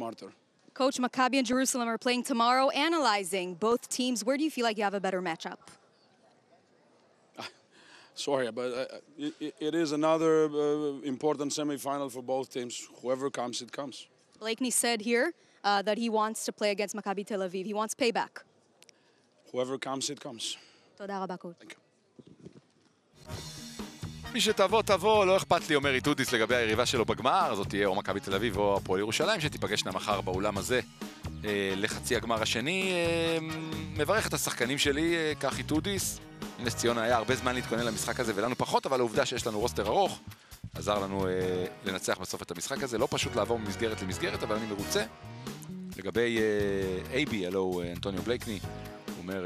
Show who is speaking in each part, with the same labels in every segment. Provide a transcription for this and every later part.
Speaker 1: smarter.
Speaker 2: Coach, Maccabi and Jerusalem are playing tomorrow, analyzing both teams. Where do you feel like you have a better matchup?
Speaker 1: Sorry, but it is another important semifinal for both teams. Whoever comes, it comes.
Speaker 2: Blakeney said here that he wants to play against Maccabi Tel Aviv. He wants payback.
Speaker 1: Whoever comes, it comes.
Speaker 2: תודה רבה, coach.
Speaker 1: Thank you.
Speaker 3: מי שתבוא, תבוא, לא אכפת לי, אומר איתודיס לגבי היריבה שלו בגמר, זאת תהיה או מכבי תל אביב או הפועל ירושלים, שתיפגשנה מחר באולם הזה לחצי הגמר השני. מברך את השחקנים שלי, כך איתודיס. נס ציונה היה הרבה זמן להתכונן למשחק הזה ולנו פחות, אבל העובדה שיש לנו רוסטר ארוך עזר לנו לנצח בסוף את המשחק הזה. לא פשוט לעבור ממסגרת למסגרת, אבל אני מרוצה. לגבי אייבי, הלו אנטוניו בלייקני, הוא אומר,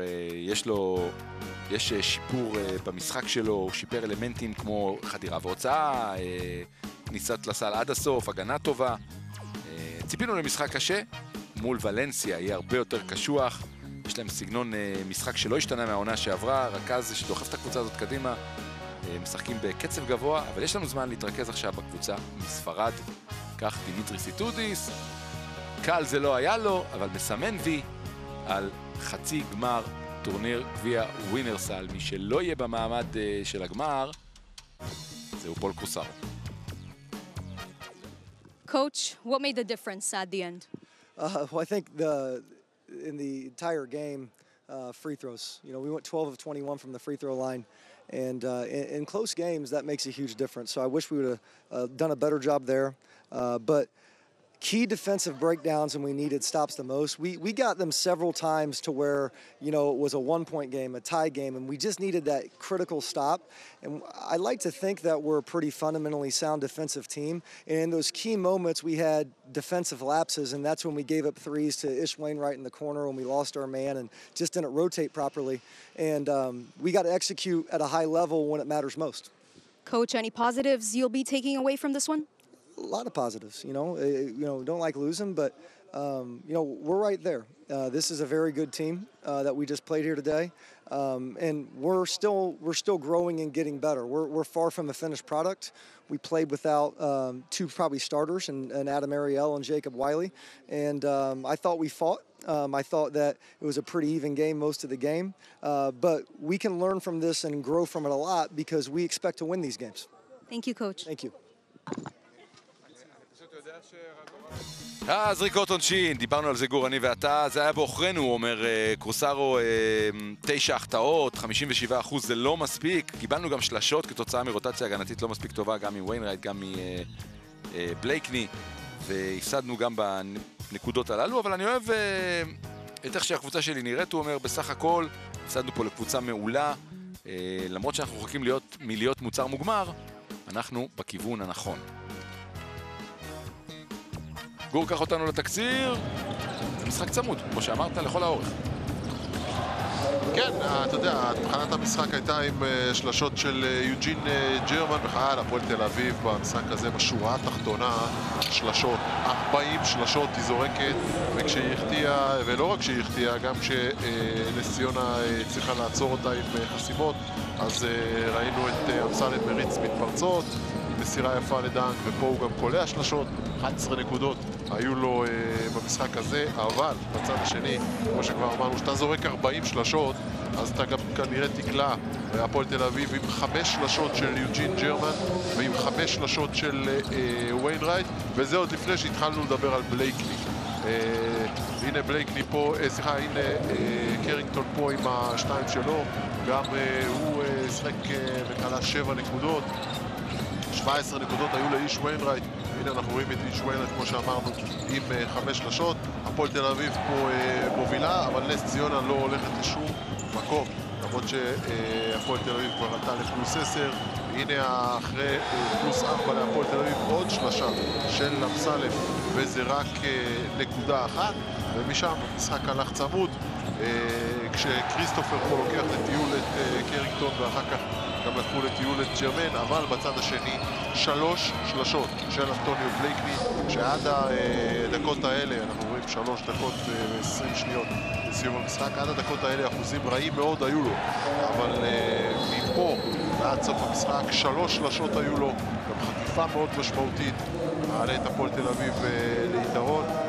Speaker 3: יש שיפור במשחק שלו, הוא שיפר אלמנטים כמו חדירה והוצאה, כניסת לסל עד הסוף, הגנה טובה. ציפינו למשחק קשה, מול ולנסיה יהיה הרבה יותר קשוח, יש להם סגנון משחק שלא השתנה מהעונה שעברה, רכז שדוחף את הקבוצה הזאת קדימה, משחקים בקצב גבוה, אבל יש לנו זמן להתרכז עכשיו בקבוצה מספרד, כך דימיטריס איתודיס, קל זה לא היה לו, אבל מסמן וי על חצי גמר טורניר גביע ווינרסל. מי שלא יהיה במעמד של הגמר זהו פול קרוסארו.
Speaker 2: Coach, what made the difference at the end?
Speaker 4: Well, I think in the entire game, free throws. You know, we went 12 of 21 from the free throw line, and in close games, that makes a huge difference. So I wish we would have done a better job there. But key defensive breakdowns when we needed stops the most. We got them several times to where, you know, it was a one-point game, a tie game, and we just needed that critical stop. And I like to think that we're a pretty fundamentally sound defensive team. And in those key moments, we had defensive lapses, and that's when we gave up threes to Ish Wainwright in the corner when we lost our man and just didn't rotate properly. And we got to execute at a high level when it matters most.
Speaker 2: Coach, any positives you'll be taking away from this one?
Speaker 4: A lot of positives, you know, don't like losing, but, you know, we're right there. This is a very good team that we just played here today, and we're still growing and getting better. We're far from a finished product. We played without two probably starters, and Adam Ariel and Jacob Wiley, and I thought we fought. I thought that it was a pretty even game most of the game, but we can learn from this and grow from it a lot because we expect to win these games.
Speaker 2: Thank you, Coach.
Speaker 4: Thank you.
Speaker 3: זריקות עונשין, דיברנו על זה גור, אני ואתה, זה היה בעוכרנו, הוא אומר קרוסארו, 9 החטאות, 57% זה לא מספיק, קיבלנו גם שלשות כתוצאה מרוטציה הגנתית לא מספיק טובה, גם מוויינרייט, גם מבלייקני, והפסדנו גם בנקודות הללו, אבל אני אוהב את איך שהקבוצה שלי נראית, הוא אומר, בסך הכל, הפסדנו פה לקבוצה מעולה, למרות שאנחנו רחוקים מלהיות מוצר מוגמר, אנחנו בכיוון הנכון. גור, קח אותנו לתקציר. זה משחק צמוד, כמו שאמרת, לכל האורך.
Speaker 5: כן, אתה יודע, תחנת המשחק הייתה עם שלשות של יוג'ין ג'רמן וחייל הפועל תל אביב במשחק הזה בשורה התחתונה, שלשות, 40 שלשות היא זורקת, וכשהיא החטיאה, ולא רק כשהיא החטיאה, גם כשנס ציונה צריכה לעצור אותה עם חסימות, אז ראינו את אמסלם מריץ מתפרצות, מסירה יפה לדנק, ופה הוא גם קולע שלשות, 11 נקודות היו לו במשחק הזה, אבל בצד השני, כמו שכבר אמרנו, שאתה זורק 40 שלשות, אז אתה גם כנראה תקלע הפועל תל אביב עם 5 שלשות של יוג'ין ג'רמן ועם 5 שלשות של וויינרייט, וזה עוד לפני שהתחלנו לדבר על בלייקני. הנה בלייקני פה, הנה קרינגטון פה עם השתיים שלו, גם הוא שחק וקלה 7 נקודות, 17 נקודות היו לאיש וויינרייט. הנה אנחנו רואים את איש וויינרייט כמו שאמרנו עם 5 שלשות. הפועל תל אביב פה מובילה, אבל נס ציונה לא הולכת לשום מקום, למרות שהפועל תל אביב כבר עלתה לפלוס 10. הנה אחרי פלוס 4 להפועל תל אביב עוד שלשה של אמסלם, וזה רק נקודה אחת, ומשם המשחק הלך צמוד, כשקריסטופר פה לוקח לטיול את קרינגטון ואחר כך גם לקחו לטיול את ג'רמן, אבל בצד השני 3 שלשות של אנטוניו בלייקני, שעד הדקות האלה, אנחנו רואים 3 דקות ו-20 שניות לסיום המשחק, עד הדקות האלה אחוזים רעים מאוד היו לו, אבל מפה ועד סוף המשחק 3 שלשות היו לו, גם חטיפה מאוד משמעותית, מעלה את הפועל תל אביב ליתרון.